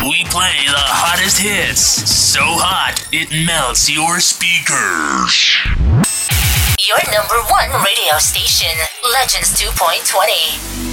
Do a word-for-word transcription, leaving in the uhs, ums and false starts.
we play the hottest hits. So hot, it melts your speakers. Your number one radio station, Legends two point twenty.